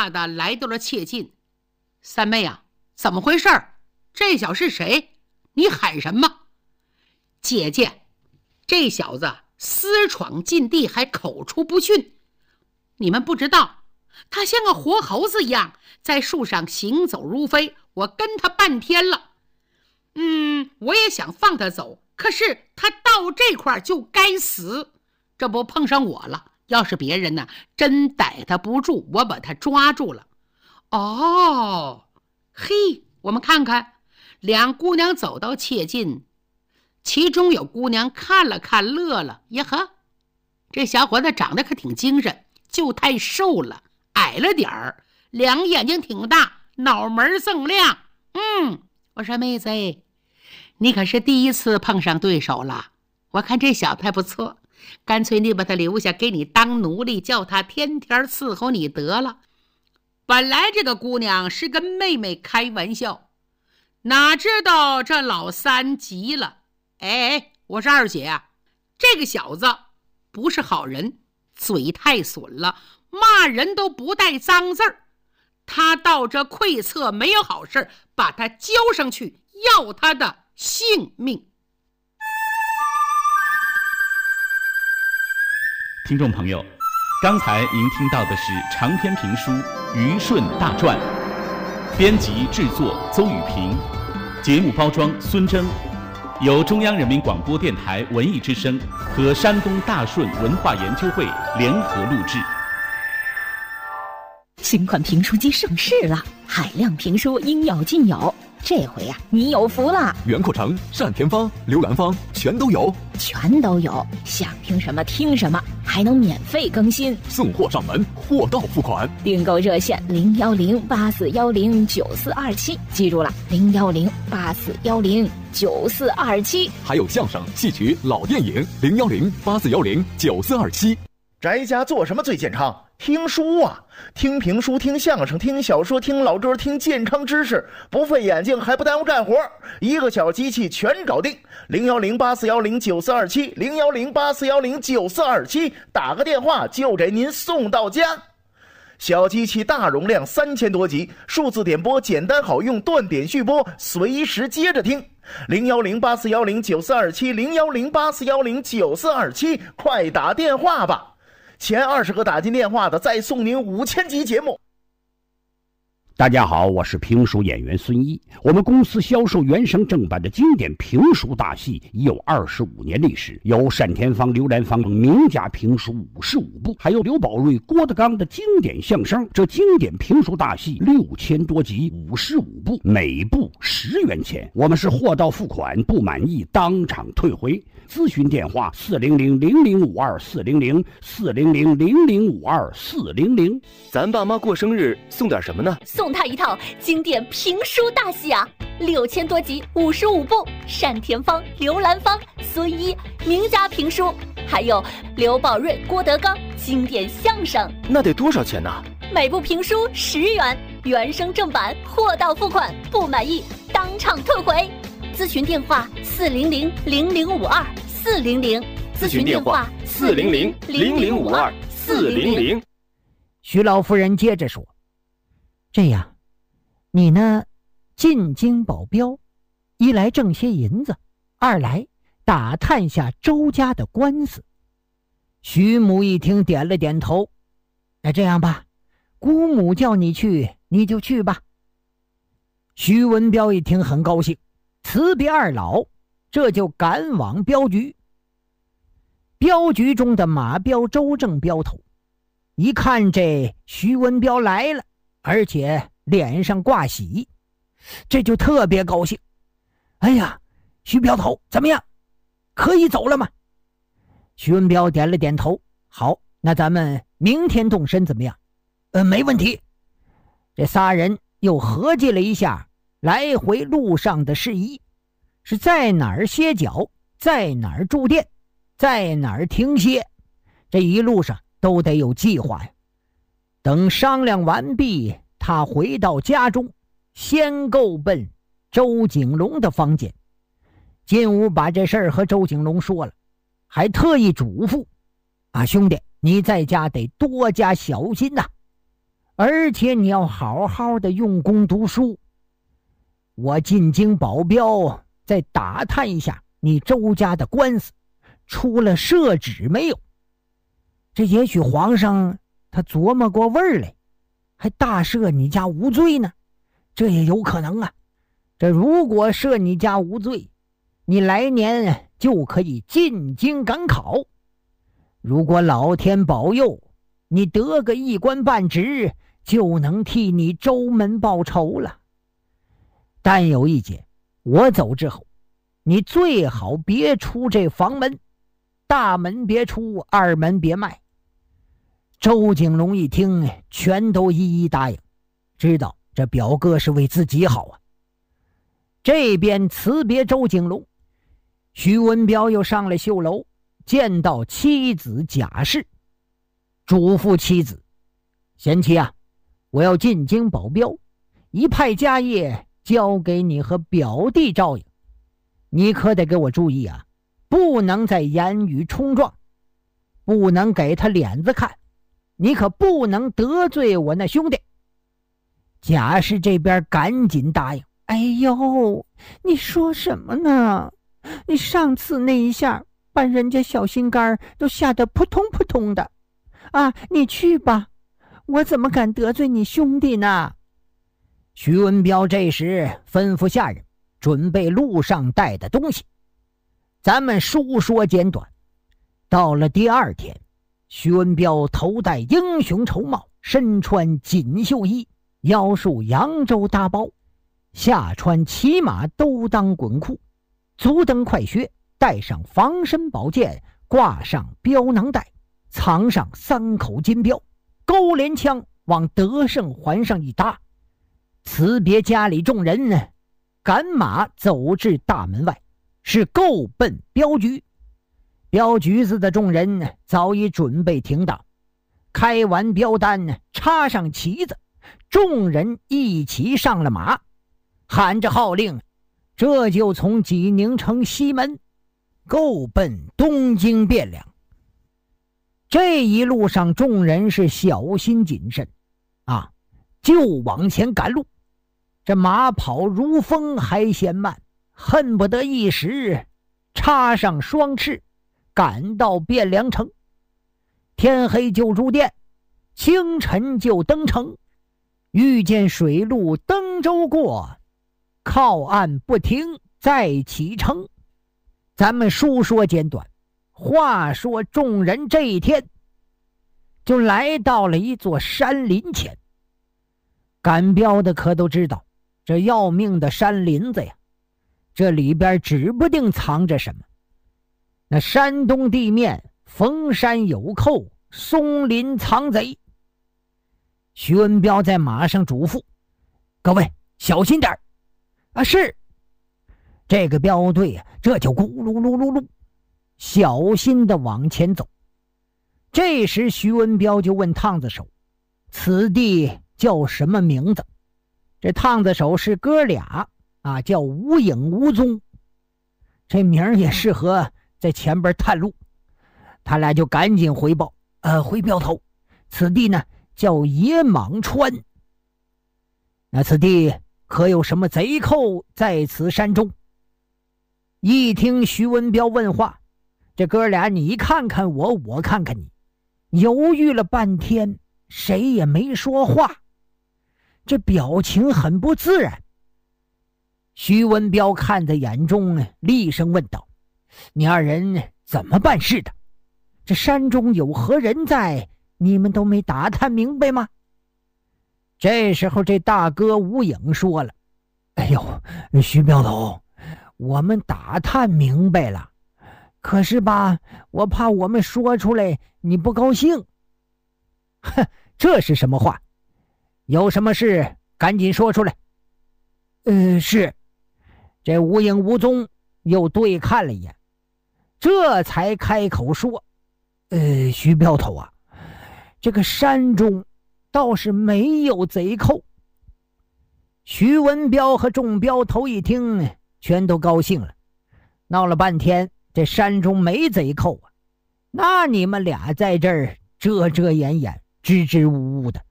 吓得来到了切近。三妹啊，怎么回事？这小是谁？你喊什么？姐姐，这小子私闯禁地，还口出不逊。你们不知道，他像个活猴子一样在树上行走如飞，我跟他半天了。我也想放他走，可是他到这块就该死，这不碰上我了。要是别人呢，真逮他不住，我把他抓住了。哦，嘿，我们看看。两姑娘走到切近，其中有姑娘看了看，乐了。呀呵，这小伙子长得可挺精神，就太瘦了，矮了点儿，两眼睛挺大，脑门锃亮。我说妹子，你可是第一次碰上对手了。我看这小子还不错，干脆你把他留下，给你当奴隶，叫他天天伺候你得了。本来这个姑娘是跟妹妹开玩笑，哪知道这老三急了。我说二姐啊，这个小子不是好人，嘴太损了，骂人都不带脏字儿。他到这窥测没有好事，把他交上去，要他的性命。 听众朋友，刚才您听到的是长篇评书《虞舜大传》，编辑制作邹宇平，节目包装孙征，由中央人民广播电台文艺之声和山东大顺文化研究会联合录制。 新款评书机上市了，海量评书应有尽有。这回呀，你有福了！ 袁阔成、单田芳、刘兰芳全都有，想听什么听什么，还能免费更新， 送货上门，货到付款。 订购热线01084109427，记住了，01084109427。 还有相声、戏曲、老电影，01084109427。 宅家做什么最健康？听书啊，听评书，听相声，听小说，听老歌，听健康知识，不费眼睛还不耽误干活，一个小机器全搞定。01084109427，01084109427，打个电话就给您送到家。小机器大容量3000多集，数字点播简单好用，断点续播，随时接着听。01084109427，01084109427，快打电话吧。前20个打进电话的再送您5000集节目。 大家好，我是评书演员孙一。我们公司销售原声正版的经典评书大戏已有25年历史，有单田芳、刘兰芳名家评书55部，还有刘宝瑞、郭德纲的经典相声。这经典评书大戏6000多集，55部，每部10元钱。我们是货到付款，不满意当场退回。咨询电话400-0052-400，400-0052-400。 咱爸妈过生日送点什么呢？ 送他一套经典评书大戏啊，6000多集，55部，单田芳、刘兰芳、孙一名家评书，还有刘宝瑞、郭德纲经典相声。 那得多少钱呢？ 每部评书10元，原声正版，货到付款，不满意当场退回。咨询电话400-0052-400， 咨询电话400-0052-400。 徐老夫人接着说：“这样，你呢，进京保镖，一来挣些银子，二来打探下周家的官司。”徐母一听，点了点头：“那这样吧，姑母叫你去，你就去吧。”徐文彪一听很高兴，辞别二老，这就赶往镖局。镖局中的马彪、周正镖头一看这徐文彪来了，而且脸上挂喜，这就特别高兴。哎呀，徐镖头怎么样？可以走了吗？徐文彪点了点头，好，那咱们明天动身怎么样？没问题。这仨人又合计了一下来回路上的事宜，是在哪儿歇脚，在哪儿住店，在哪儿停歇，这一路上都得有计划呀。等商量完毕，他回到家中，先够奔周景龙的房间，进屋把这事儿和周景龙说了，还特意嘱咐：“啊，兄弟，你在家得多加小心呐。” 而且你要好好的用功读书。我进京保镖，再打探一下你周家的官司出了赦旨没有。这也许皇上他琢磨过味儿来，还大赦你家无罪呢，这也有可能啊。这如果赦你家无罪，你来年就可以进京赶考。如果老天保佑，你得个一官半职，就能替你周门报仇了。但有一节，我走之后，你最好别出这房门，大门别出，二门别迈。周景龙一听，全都一一答应，知道这表哥是为自己好啊。这边辞别周景龙，徐文彪又上了绣楼，见到妻子贾氏，嘱咐妻子：贤妻啊，我要进京保镖，一派家业交给你和表弟照应，你可得给我注意啊，不能再言语冲撞，不能给他脸子看，你可不能得罪我那兄弟。贾氏这边赶紧答应：哎呦，你说什么呢？你上次那一下把人家小心肝都吓得扑通扑通的啊！你去吧，我怎么敢得罪你兄弟呢？徐文彪这时吩咐下人准备路上带的东西。咱们书说简短，到了第二天，徐文彪头戴英雄绸帽，身穿锦绣衣，腰束扬州大包，下穿骑马兜裆滚裤，足蹬快靴，带上防身宝剑，挂上镖囊带，藏上3口金镖，勾连枪往德胜环上一搭，辞别家里众人，赶马走至大门外，是够奔镖局。镖局子的众人早已准备停当，开完镖单，插上旗子，众人一起上了马，喊着号令，这就从济宁城西门够奔东京汴梁。这一路上众人是小心谨慎啊，就往前赶路。这马跑如风还嫌慢，恨不得一时插上双翅，赶到汴梁城。天黑就住店，清晨就登城，遇见水路登舟过，靠岸不停再启程。咱们书说简短，话说众人这一天就来到了一座山林前。赶镖的可都知道，这要命的山林子呀，这里边指不定藏着什么。那山东地面逢山有寇，松林藏贼。徐文彪在马上嘱咐：各位小心点啊！是。这个镖队啊，这就咕噜噜噜噜小心的往前走。这时徐文彪就问烫子手：此地叫什么名字？这烫子手是哥俩啊，叫无影无踪，这名儿也适合在前边探路。他俩就赶紧回报：回镖头，此地呢叫野蟒川。那此地可有什么贼寇在此山中？一听徐文彪问话，这哥俩你看看我，我看看你，犹豫了半天，谁也没说话，这表情很不自然。徐文彪看在眼中，厉声问道：你二人怎么办事的？这山中有何人在，你们都没打探明白吗？这时候这大哥吴影说了：哎呦，徐镖头，我们打探明白了，可是吧，我怕我们说出来你不高兴。哼，这是什么话？有什么事赶紧说出来。是。这无影无踪又对看了一眼，这才开口说：徐镖头啊，这个山中倒是没有贼寇。徐文彪和众镖头一听，全都高兴了。闹了半天，这山中没贼寇啊，那你们俩在这儿遮遮掩掩，支支吾吾的，